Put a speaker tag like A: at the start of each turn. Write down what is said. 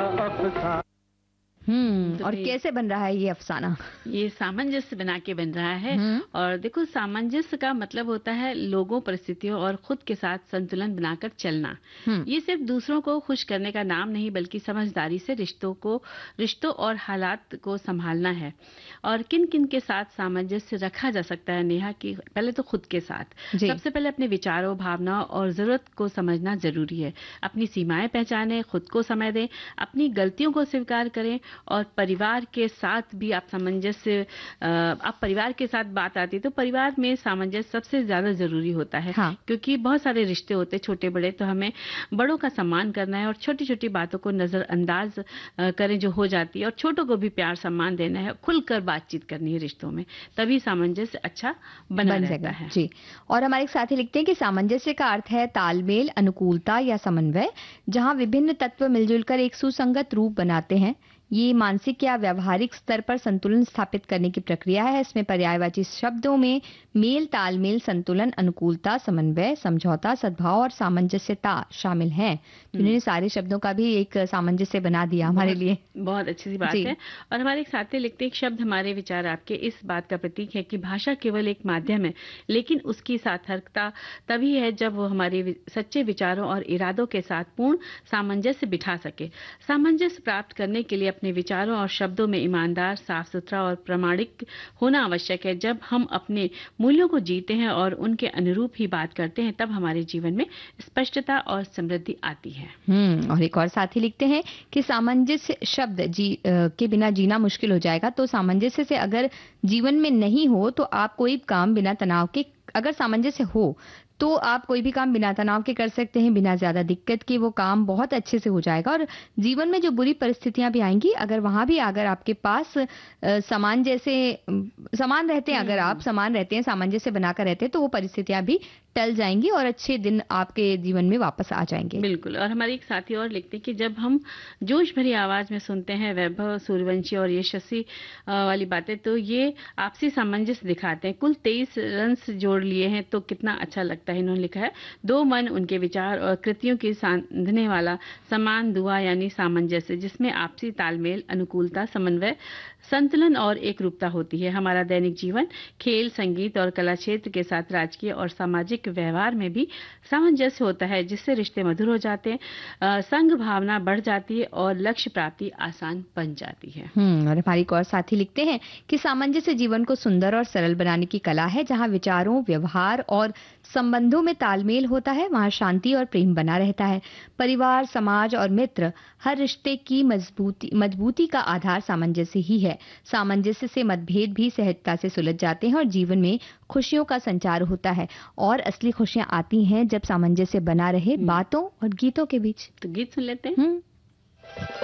A: अफसाना।
B: और कैसे बन रहा है ये अफसाना?
C: ये सामंजस्य बना के बन रहा है। और देखो, सामंजस्य का मतलब होता है लोगों, परिस्थितियों और खुद के साथ संतुलन बनाकर चलना। ये सिर्फ दूसरों को खुश करने का नाम नहीं, बल्कि समझदारी से रिश्तों और हालात को संभालना है। और किन किन के साथ सामंजस्य रखा जा सकता है नेहा? कि पहले तो खुद के साथ सबसे पहले अपने विचारों, भावनाओं और जरूरत को समझना जरूरी है। अपनी सीमाएं पहचानें, खुद को समय दें, अपनी गलतियों को स्वीकार करें। और परिवार के साथ भी आप सामंजस्य, आप परिवार के साथ बात आती है तो परिवार में सामंजस्य सबसे ज्यादा जरूरी होता है। क्योंकि बहुत सारे रिश्ते होते हैं छोटे बड़े, तो हमें बड़ों का सम्मान करना है और छोटी छोटी बातों को नजरअंदाज करें जो हो जाती है, और छोटों को भी प्यार सम्मान देना है, खुलकर बातचीत करनी है रिश्तों में, तभी सामंजस्य अच्छा बन रहता है।
B: जी। और हमारे एक साथी लिखते हैं कि सामंजस्य का अर्थ है तालमेल, अनुकूलता या समन्वय, जहां विभिन्न तत्व मिलजुल कर एक सुसंगत रूप बनाते हैं। ये मानसिक या व्यावहारिक स्तर पर संतुलन स्थापित करने की प्रक्रिया है। इसमें पर्यायवाची शब्दों में मेल, तालमेल, संतुलन, अनुकूलता, समन्वय, समझौता, सद्भाव और सामंजस्यता शामिल हैं। तो इन्होंने सारे शब्दों का भी एक सामंजस्य बना दिया हमारे लिए।
C: बहुत अच्छी सी बात है। और हमारे एक साथी लिखते हैं, शब्द हमारे विचार आपके, इस बात का प्रतीक है कि भाषा केवल एक माध्यम है, लेकिन उसकी सार्थकता तभी है जब वो हमारे सच्चे विचारों और इरादों के साथ पूर्ण सामंजस्य बिठा सके। सामंजस्य प्राप्त करने के लिए अपने विचारों और शब्दों में ईमानदार, साफ सुथरा और प्रामाणिक होना आवश्यक है। जब हम अपने मूल्यों को जीते हैं और उनके अनुरूप ही बात करते हैं, तब हमारे जीवन में स्पष्टता और समृद्धि आती है।
B: और एक और साथी लिखते हैं कि सामंजस्य शब्द के बिना जीना मुश्किल हो जाएगा। तो सामंजस्य से अगर जीवन में नहीं हो तो आप कोई काम बिना तनाव के, अगर सामंजस्य हो तो आप कोई भी काम बिना तनाव के कर सकते हैं, बिना ज्यादा दिक्कत के वो काम बहुत अच्छे से हो जाएगा। और जीवन में जो बुरी परिस्थितियां भी आएंगी, अगर वहां भी अगर आपके पास समान रहते हैं, अगर आप समान रहते हैं, सामंजस्य बनाकर रहते हैं, तो वो परिस्थितियां भी टल जाएंगी और अच्छे दिन आपके जीवन में वापस आ जाएंगे।
C: बिल्कुल। और हमारे एक साथी और लिखते हैं कि जब हम जोश भरी आवाज में सुनते हैं वैभव सूर्यवंशी और यशस्वी वाली बातें, तो ये आपसी सामंजस्य दिखाते हैं। कुल 23 रन जोड़ लिए हैं तो कितना अच्छा लगता है। इन्होंने लिखा है, दो मन, उनके विचार और कृतियों की साधने वाला समान दुआ यानी सामंजस्य, जिसमें आपसी तालमेल, अनुकूलता, समन्वय, संतुलन और एकरूपता होती है। हमारा दैनिक जीवन खेल, संगीत और कला क्षेत्र के साथ राजकीय और सामाजिक व्यवहार में भी सामंजस्य होता है, जिससे रिश्ते मधुर हो जाते हैं, संग भावना बढ़ जाती है और लक्ष्य प्राप्ति आसान बन जाती है।
B: और हमारी एक और साथी लिखते हैं कि सामंजस्य जीवन को सुंदर और सरल बनाने की कला है। जहां विचारों, व्यवहार और संबंधों में तालमेल होता है, वहां शांति और प्रेम बना रहता है। परिवार, समाज और मित्र, हर रिश्ते की मजबूती का आधार सामंजस्य ही है। सामंजस्य से मतभेद भी सहजता से सुलझ जाते हैं और जीवन में खुशियों का संचार होता है। और असली खुशियां आती हैं जब सामंजस्य बना रहे बातों और गीतों के बीच।
C: तो गीत सुन लेते हैं।